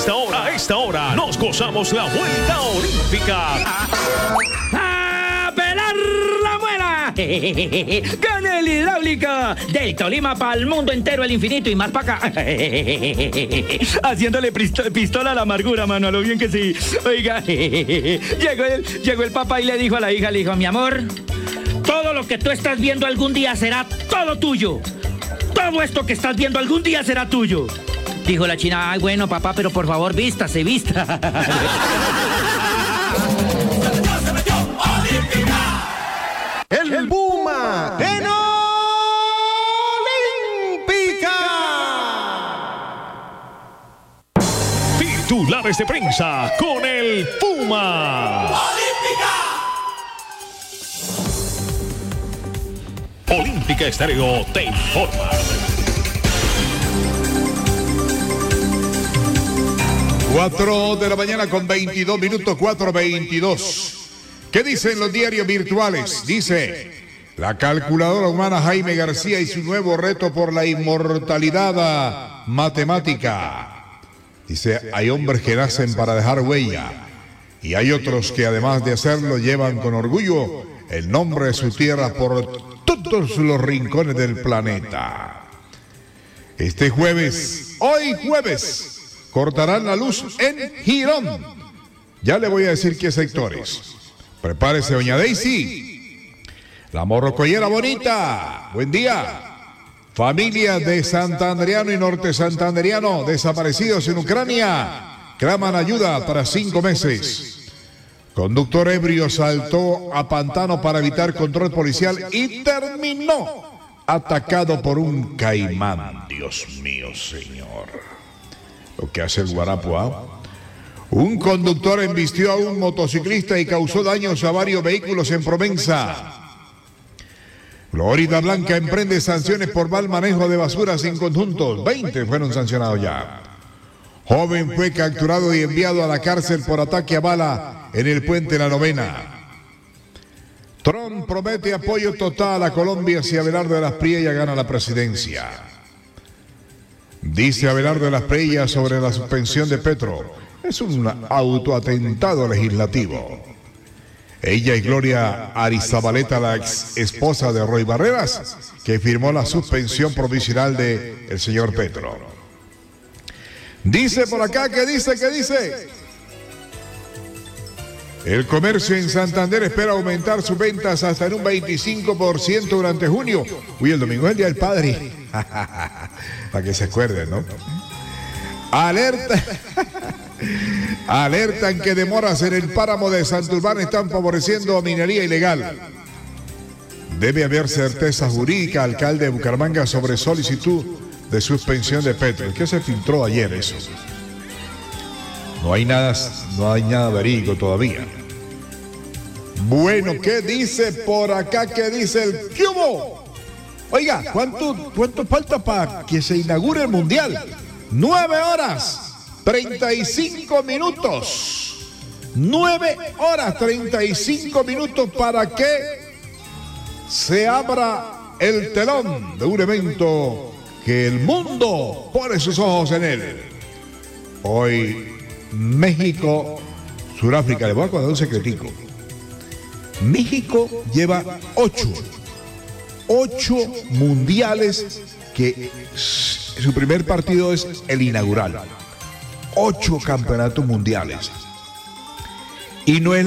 A esta hora nos gozamos la vuelta olímpica. ¡A pelar la muela! ¡Con el hidráulico! Del Tolima para el mundo entero, el infinito y más para acá. Haciéndole pistola a la amargura, mano, a lo bien que sí. Oiga, llegó el papá y le dijo a la hija, le dijo, mi amor, todo lo que tú estás viendo algún día será todo tuyo. Todo esto que estás viendo algún día será tuyo. Dijo la china, ay, bueno, papá, pero por favor, vístase, vista. El Puma en Olímpica. Titulares de prensa con el Puma. Olímpica Estéreo te informa. 4 de la mañana con 22 minutos, 4:22. ¿Qué dicen los diarios virtuales? Dice, la calculadora humana Jaime García y su nuevo reto por la inmortalidad matemática. Dice, hay hombres que nacen para dejar huella y hay otros que además de hacerlo llevan con orgullo el nombre de su tierra por todos los rincones del planeta. Este jueves, hoy jueves, cortarán la luz en Girón. Ya le voy a decir qué sectores. Prepárese, doña Daisy. La morrocoyera bonita. Buen día. Familias de santanderiano y norte santanderiano desaparecidos en Ucrania claman ayuda para 5 meses. Conductor ebrio saltó a pantano para evitar control policial y terminó atacado por un caimán. Dios mío, señor. Lo que hace el guarapo, ¿ah? Un conductor embistió a un motociclista y causó daños a varios vehículos en Provenza. Florida Blanca emprende sanciones por mal manejo de basuras en conjuntos. 20 fueron sancionados ya. Joven fue capturado y enviado a la cárcel por ataque a bala en el puente La Novena. Trump promete apoyo total a Colombia si Abelardo de las Priellas gana la presidencia. Dice Abelardo de las Priellas sobre la suspensión de Petro. Es un autoatentado legislativo. Ella y Gloria Arizabaleta, la ex esposa de Roy Barreras, que firmó la suspensión provisional del señor Petro. Dice por acá, ¿qué dice? El comercio en Santander espera aumentar sus ventas hasta en un 25% durante junio. Uy, el domingo es el Día del Padre. Para que se acuerden, ¿no? Alertan que demoras en el páramo de Santurbán están favoreciendo minería ilegal. Debe haber certeza jurídica, alcalde de Bucaramanga, sobre solicitud de suspensión de Petro. ¿Qué se filtró ayer eso? No hay nada verídico todavía. Bueno, ¿qué dice por acá? ¿Qué dice el cubo? Oiga, ¿cuánto falta para que se inaugure el Mundial? 9 horas, 35 minutos. 9 horas, 35 minutos para que se abra el telón de un evento que el mundo pone sus ojos en él. Hoy, México, Sudáfrica. Le voy a contar un secretico. México lleva 8 mundiales que su primer partido es el inaugural. 8 campeonatos mundiales. Y no es